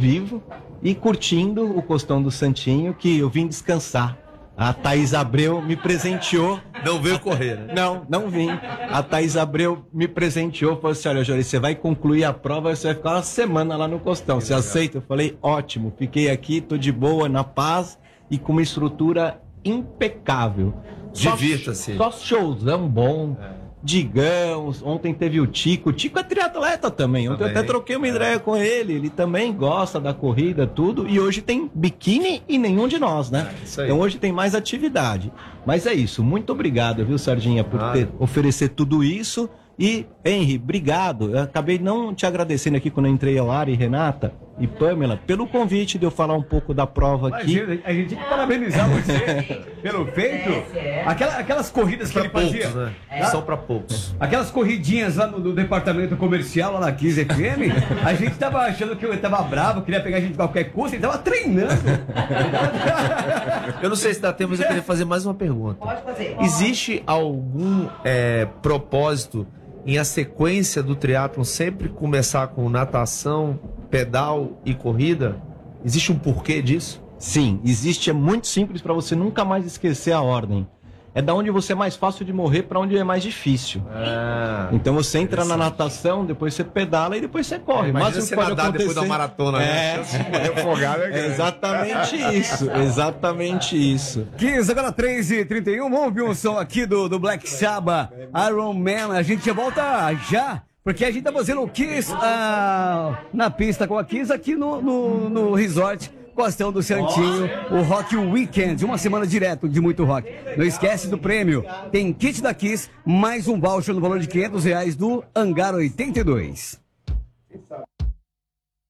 vivo e curtindo o Costão do Santinho, que eu vim descansar. A Thaís Abreu me presenteou. Não veio correr, né? Não vim. A Thaís Abreu me presenteou, falou assim, olha, Jori, você vai concluir a prova, você vai ficar uma semana lá no Costão, você aceita? Eu falei, ótimo, fiquei aqui, tô de boa, na paz e com uma estrutura impecável. Divirta-se. Só showzão bom. Digão, ontem teve o Tico é triatleta também. Ontem eu até troquei uma ideia com ele também gosta da corrida, tudo, e hoje tem biquíni e nenhum de nós, né? Então hoje tem mais atividade. Mas é isso, muito obrigado, viu, Sardinha, por oferecer tudo isso. E, Henry, obrigado. Eu acabei não te agradecendo aqui quando eu entrei ao ar, e Renata e Pamela, pelo convite de eu falar um pouco da prova aqui. A gente tem que parabenizar você pelo feito. Aquelas corridas que ele fazia. Né? São para poucos. Aquelas corridinhas lá no departamento comercial, lá na Kiss FM, a gente tava achando que ele tava bravo, queria pegar a gente de qualquer custo, ele tava treinando. Eu não sei se dá tempo, mas eu queria fazer mais uma pergunta. Pode fazer. Existe algum propósito em a sequência do triatlon sempre começar com natação, pedal e corrida? Existe um porquê disso? Sim, existe, é muito simples para você nunca mais esquecer a ordem. É da onde você é mais fácil de morrer para onde é mais difícil. Então você entra na natação, depois você pedala e depois você corre. Imagina você nadar depois da maratona, né? É exatamente isso, exatamente isso. 15, agora 3h31, vamos ouvir um som aqui do Black Sabbath, Iron Man. A gente volta já, porque a gente tá fazendo o Kiss na pista com a Kiss aqui no resort Costão do Santinho, o Rock Weekend, uma semana direto de muito rock. Não esquece do prêmio, tem kit da Kiss, mais um voucher no valor de R$500 do Hangar 82.